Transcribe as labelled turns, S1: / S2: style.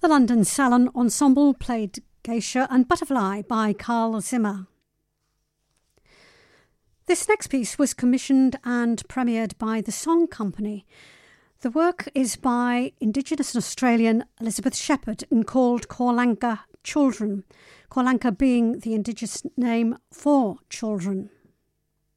S1: The London Salon Ensemble played Geisha and Butterfly by Carl Zimmer. This next piece was commissioned and premiered by the Song Company. The work is by Indigenous Australian Elizabeth Shepherd and called Kaurlanka Children, Kaurlanka being the Indigenous name for children.